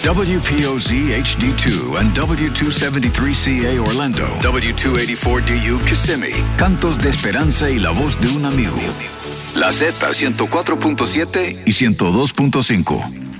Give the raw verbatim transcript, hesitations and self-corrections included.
W P O Z H D two and W two seventy-three C A Orlando, W two eighty-four D U Kissimmee. Cantos de esperanza y la voz de un amigo. La Z ciento cuatro punto siete y ciento dos punto cinco.